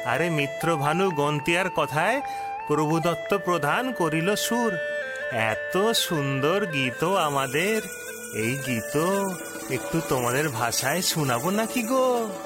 আরে মিত্রভানু গন্তিয়ার কথায় প্রভুদত্ত প্রধান করিল সুর। এত সুন্দর গীত আমাদের, এই গীত একটু তোমাদের ভাষায় শোনাবো নাকি গো?